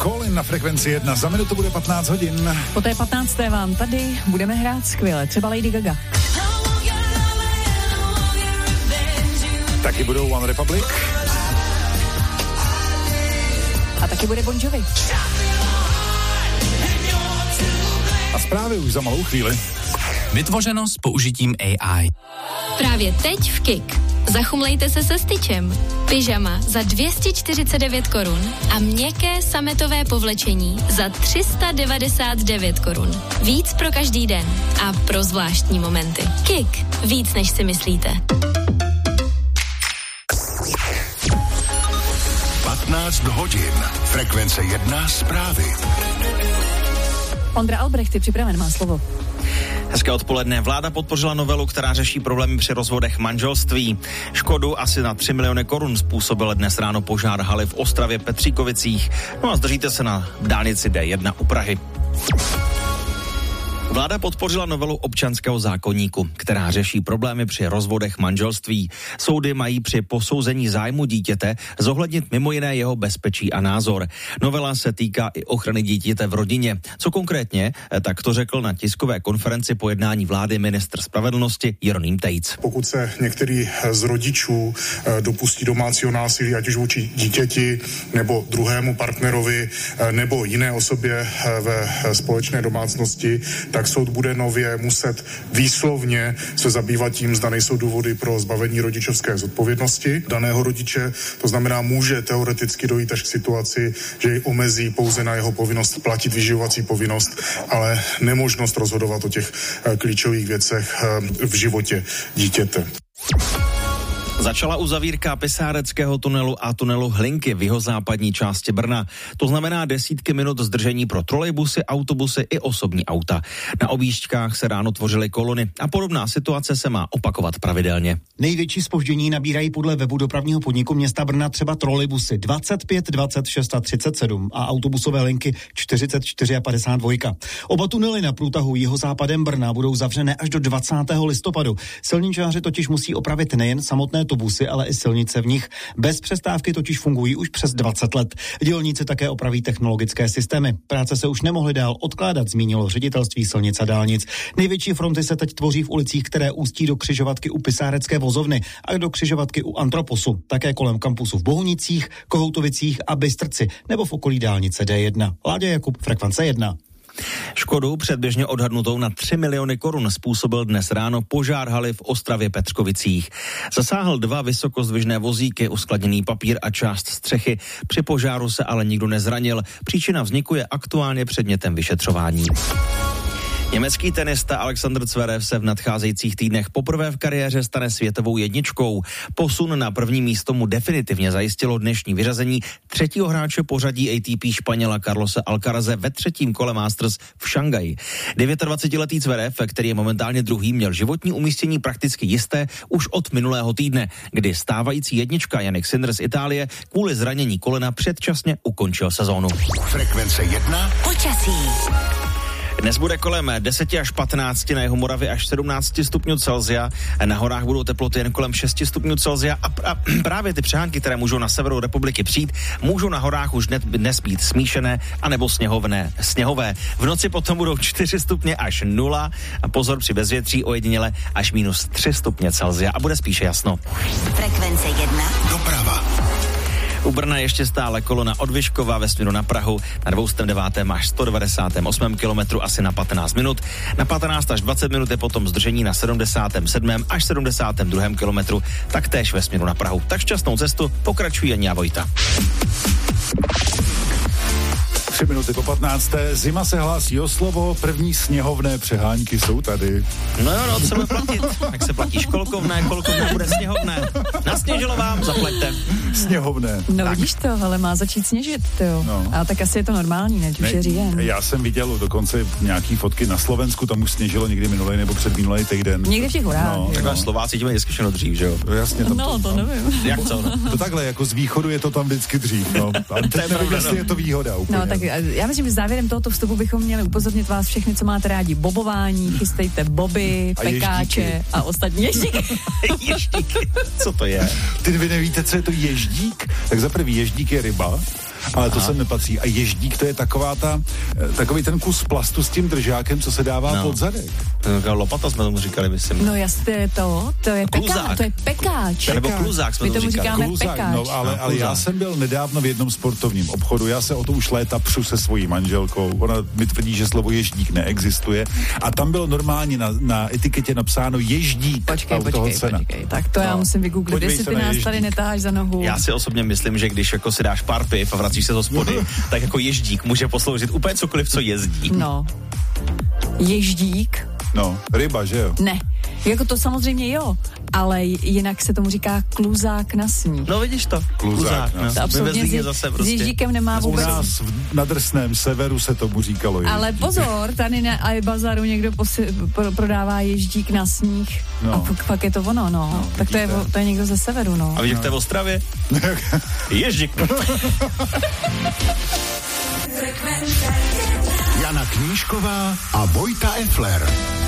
Colin na Frekvenci 1. Za minutu bude 15 hodin. Po té 15. vám tady budeme hrát skvěle. Třeba Lady Gaga. Taky budou One Republic. A taky bude Bon Jovi. A zprávy už za malou chvíli. Vytvořeno s použitím AI. Právě teď v KIK. Zachumlejte se se styčem. Pyžama za 249 korun a měkké sametové povlečení za 399 korun. Víc pro každý den a pro zvláštní momenty. KIK. Víc než si myslíte. 15 hodin. Frekvence 1 zprávy. Ondra Albrecht je připraven, má slovo. Hezké odpoledne. Vláda podpořila novelu, která řeší problémy při rozvodech manželství. Škodu asi na 3 miliony korun způsobil dnes ráno požár haly v Ostravě Petříkovicích. No a zdržíte se na dálnici D1 u Prahy. Vláda podpořila novelu občanského zákoníku, která řeší problémy při rozvodech manželství. Soudy mají při posouzení zájmu dítěte zohlednit mimo jiné jeho bezpečí a názor. Novela se týká i ochrany dítěte v rodině. Co konkrétně, tak to řekl na tiskové konferenci po jednání vlády ministr spravedlnosti Jeroným Tejc. Pokud se některý z rodičů dopustí domácího násilí, ať už vůči dítěti nebo druhému partnerovi nebo jiné osobě ve společné domácnosti, tak soud bude nově muset výslovně se zabývat tím, zda nejsou důvody pro zbavení rodičovské zodpovědnosti daného rodiče. To znamená, může teoreticky dojít až k situaci, že jej omezí pouze na jeho povinnost platit vyživovací povinnost, ale nemožnost rozhodovat o těch klíčových věcech v životě dítěte. Začala uzavírka Pisáreckého tunelu a tunelu Hlinky v jihozápadní části Brna. To znamená desítky minut zdržení pro trolejbusy, autobusy i osobní auta. Na objížďkách se ráno tvořily kolony a podobná situace se má opakovat pravidelně. Největší zpoždění nabírají podle webu dopravního podniku města Brna třeba trolejbusy 25, 26 a 37 a autobusové linky 44 a 52. Oba tunely na průtahu jihozápadem Brna budou zavřené až do 20. listopadu. Silničáři totiž musí opravit nejen samotné autobusy, ale i silnice v nich. Bez přestávky totiž fungují už přes 20 let. Dělníci také opraví technologické systémy. Práce se už nemohly dál odkládat, zmínilo ředitelství silnic a dálnic. Největší fronty se teď tvoří v ulicích, které ústí do křižovatky u Pisárecké vozovny a do křižovatky u Antroposu. Také kolem kampusu v Bohunicích, Kohoutovicích a Bystrci nebo v okolí dálnice D1. Láďa Jakub, Frekvence 1. Škodu předběžně odhadnutou na 3 miliony korun způsobil dnes ráno požár haly v Ostravě Petřkovicích. Zasáhl 2 vysokozdvižné vozíky, uskladněný papír a část střechy. Při požáru se ale nikdo nezranil. Příčina vzniku je aktuálně předmětem vyšetřování. Německý tenista Alexander Zverev se v nadcházejících týdnech poprvé v kariéře stane světovou jedničkou. Posun na první místo mu definitivně zajistilo dnešní vyřazení 3. hráče pořadí ATP Španěla Carlose Alcaraze ve 3. kole Masters v Šangaji. 29-letý Zverev, který je momentálně druhý, měl životní umístění prakticky jisté už od minulého týdne, kdy stávající jednička Jannik Sinner z Itálie kvůli zranění kolena předčasně ukončil sezónu. Frekvence 1. Počasí. Dnes bude kolem 10 až 15, na jihu Moravy až 17 stupňů Celsia. Na horách budou teploty jen kolem 6 stupňů Celsia a právě ty přehánky, které můžou na severu republiky přijít, můžou na horách už dnes být smíšené anebo sněhové. V noci potom budou 4 stupně až 0 a pozor při bezvětří ojediněle až -3 stupně Celsia a bude spíše jasno. Frekvence 1. Doprava. U Brna ještě stále kolona od Vyškova ve směru na Prahu na 209. až 198. kilometru asi na 15 minut. Na 15 až 20 minut je potom zdržení na 77. až 72. kilometru, taktéž ve směru na Prahu. Tak šťastnou cestu pokračují Janí a Vojta. 3 minuty po 15. Zima se hlásí o slovo, první sněhovné přehánky jsou tady. No, co bude platit? Jak se platí školkovné, kolkovné bude sněhovné. Nasněžilo vám, zaplaťte. Sněhovné. No tak. vidíš to, ale má začít sněžit, jo. No. A tak asi je to normální, ne? Už je říjen. Já jsem viděl dokonce nějaký fotky na Slovensku, tam už sněžilo někdy minulý nebo předminulý týden. Někdy v těch horách. No, tak Slováci tím vždycky všechno dřív, že jo? Jasně, tam to nevím. Jak co? No? To takhle, jako z východu je to tam vždycky dřív, no. A teď nevím, jestli je to výhoda úplně. No tak já myslím, že závěrem tohoto vstupu bychom měli upozornit vás všechny, co máte rádi bobování, chystejte boby, pekáče a ostatní ježdíky. Ježdíky, co to je? Vy nevíte, co je to ježdík? Tak za prvý ježdík je ryba ale to sem nepatří. A ježdík, to je takový ten kus plastu s tím držákem, co se dává pod zadek. Lopata jsme tomu říkali, myslím. No jasně, to je pekáč. Nebo kluzák jsme tomu říkali. Pekáč. No, ale já jsem byl nedávno v jednom sportovním obchodu, já se o to už léta přu se svojí manželkou, ona mi tvrdí, že slovo ježdík neexistuje a tam bylo normálně na etiketě napsáno ježdík. Počkej, tak to já musím vygooglit, jestli ty nás tady netáháš za nohu. Já si osobně myslím, že když jako si dáš pár piv a vracíš se z hospody, tak jako ježdík může posloužit úplně cokoliv, co jezdí. No. Ježdík? No, ryba, že jo? Ne, jako to samozřejmě jo, ale jinak se tomu říká kluzák na sníh. No vidíš to. Kluzák. To absolutně s ježdíkem nemá vůbec. U nás na drsném severu se tomu říkalo ježdík. Ale pozor, tady na iBazaru někdo prodává ježdík na sníh a pak je to ono, no. Tak to je někdo ze severu, no. A vidíš, v té Ostravě? Ježdík. Jana Knížková a Vojta Effler.